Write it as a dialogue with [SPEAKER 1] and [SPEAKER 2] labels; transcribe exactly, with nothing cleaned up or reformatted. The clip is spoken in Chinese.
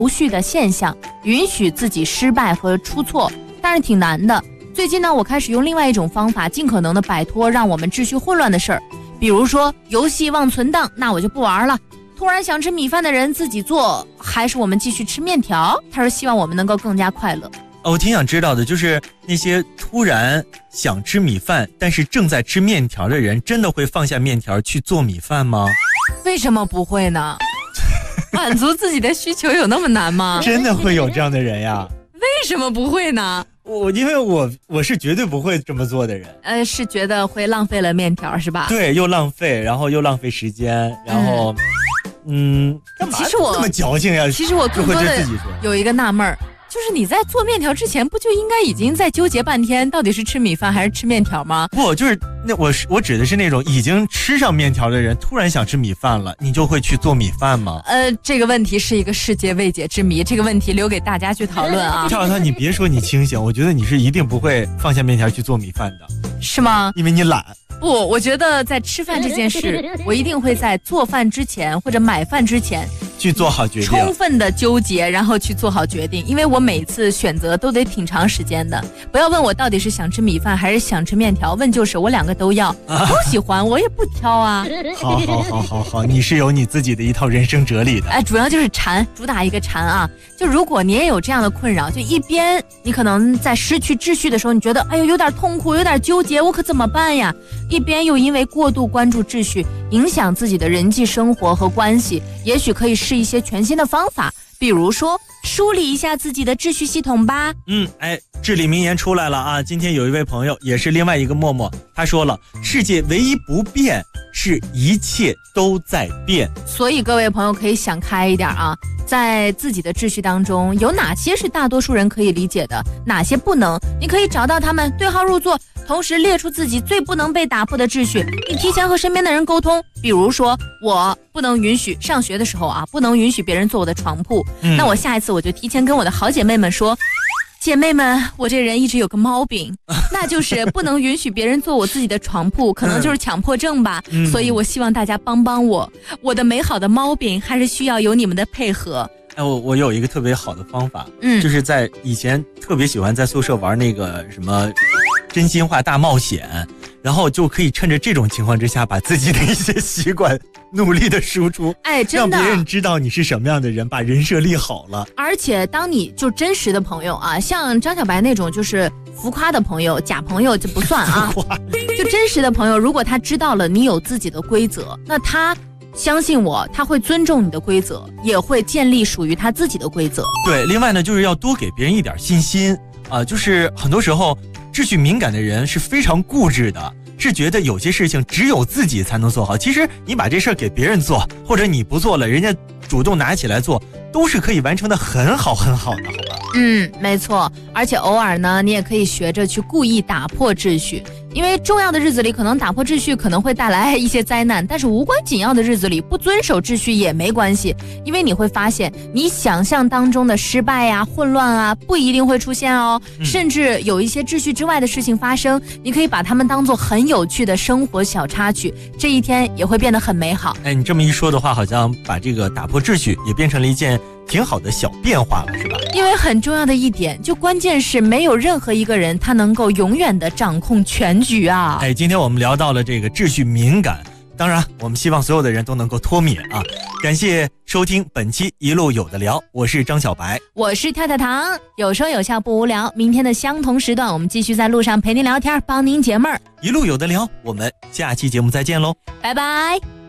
[SPEAKER 1] 序的现象，允许自己失败和出错，但是挺难的。最近呢，我开始用另外一种方法，尽可能的摆脱让我们秩序混乱的事儿。比如说游戏忘存档，那我就不玩了。突然想吃米饭的人自己做，还是我们继续吃面条？他说希望我们能够更加快乐。
[SPEAKER 2] 哦，我挺想知道的，就是那些突然想吃米饭但是正在吃面条的人，真的会放下面条去做米饭吗？
[SPEAKER 1] 为什么不会呢？满足自己的需求有那么难吗？
[SPEAKER 2] 真的会有这样的人呀？
[SPEAKER 1] 为什么不会呢？
[SPEAKER 2] 我因为我我是绝对不会这么做的人。
[SPEAKER 1] 呃，是觉得会浪费了面条是吧？
[SPEAKER 2] 对，又浪费，然后又浪费时间，然后嗯，干嘛
[SPEAKER 1] 其实我
[SPEAKER 2] 这么矫情呀？
[SPEAKER 1] 其实我更多的
[SPEAKER 2] 自己说
[SPEAKER 1] 有一个纳闷儿。就是你在做面条之前，不就应该已经在纠结半天，到底是吃米饭还是吃面条吗？
[SPEAKER 2] 不，就是那我我指的是那种已经吃上面条的人，突然想吃米饭了，你就会去做米饭吗？
[SPEAKER 1] 呃，这个问题是一个世界未解之谜，这个问题留给大家去讨论啊。
[SPEAKER 2] 跳跳，你别说你清醒，我觉得你是一定不会放下面条去做米饭的，
[SPEAKER 1] 是吗？
[SPEAKER 2] 因为你懒。
[SPEAKER 1] 不，我觉得在吃饭这件事，我一定会在做饭之前或者买饭之前
[SPEAKER 2] 去做好决定，
[SPEAKER 1] 充分的纠结，然后去做好决定。因为我每次选择都得挺长时间的。不要问我到底是想吃米饭还是想吃面条，问就是我两个都要，啊、都喜欢，我也不挑啊。
[SPEAKER 2] 好好好好好，你是有你自己的一套人生哲理的。
[SPEAKER 1] 哎，主要就是馋，主打一个馋啊。就如果你也有这样的困扰，就一边你可能在失去秩序的时候，你觉得哎呦有点痛苦，有点纠结，我可怎么办呀？一边又因为过度关注秩序，影响自己的人际生活和关系，也许可以试一些全新的方法，比如说梳理一下自己的秩序系统吧。
[SPEAKER 2] 嗯，哎，至理名言出来了啊！今天有一位朋友，也是另外一个默默，他说了，世界唯一不变是一切都在变。
[SPEAKER 1] 所以各位朋友可以想开一点啊，在自己的秩序当中，有哪些是大多数人可以理解的，哪些不能，你可以找到他们，对号入座，同时列出自己最不能被打破的秩序。你提前和身边的人沟通，比如说我不能允许上学的时候啊，不能允许别人坐我的床铺、嗯、那我下一次我就提前跟我的好姐妹们说，姐妹们，我这人一直有个毛病，那就是不能允许别人坐我自己的床铺，可能就是强迫症吧、嗯、所以我希望大家帮帮我，我的美好的毛病还是需要有你们的配合。
[SPEAKER 2] 哎，我我有一个特别好的方法，
[SPEAKER 1] 嗯，
[SPEAKER 2] 就是在以前特别喜欢在宿舍玩那个什么真心话大冒险，然后就可以趁着这种情况之下，把自己的一些习惯努力的输出，
[SPEAKER 1] 哎，真的
[SPEAKER 2] 让别人知道你是什么样的人，把人设立好了。
[SPEAKER 1] 而且当你就真实的朋友啊，像张小白那种就是浮夸的朋友，假朋友就不算啊。就真实的朋友，如果他知道了你有自己的规则，那他相信我，他会尊重你的规则，也会建立属于他自己的规则。
[SPEAKER 2] 对，另外呢，就是要多给别人一点信心啊、呃，就是很多时候秩序敏感的人是非常固执的，是觉得有些事情只有自己才能做好。其实你把这事儿给别人做，或者你不做了，人家主动拿起来做，都是可以完成的很好很好的，好吧？
[SPEAKER 1] 嗯，没错。而且偶尔呢，你也可以学着去故意打破秩序，因为重要的日子里可能打破秩序可能会带来一些灾难，但是无关紧要的日子里不遵守秩序也没关系，因为你会发现你想象当中的失败呀、混乱啊不一定会出现哦、嗯、甚至有一些秩序之外的事情发生，你可以把它们当作很有趣的生活小插曲，这一天也会变得很美好。
[SPEAKER 2] 哎，你这么一说的话，好像把这个打破秩序也变成了一件挺好的小变化了，是吧？
[SPEAKER 1] 因为很重要的一点，就关键是没有任何一个人他能够永远的掌控全局啊！
[SPEAKER 2] 哎，今天我们聊到了这个秩序敏感，当然我们希望所有的人都能够脱敏啊！感谢收听本期一路有的聊，我是张小白，
[SPEAKER 1] 我是跳跳糖，有说有笑不无聊。明天的相同时段，我们继续在路上陪您聊天，帮您解闷儿。
[SPEAKER 2] 一路有的聊，我们下期节目再见喽，
[SPEAKER 1] 拜拜。